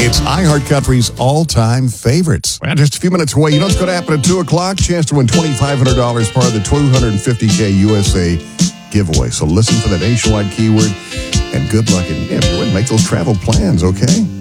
It's iHeartCountry's all-time favorites. Well, just a few minutes away. You know what's going to happen at 2 o'clock? Chance to win $2,500, part of the $250K USA giveaway. So listen for that nationwide keyword, and good luck. And if you win, make those travel plans, okay?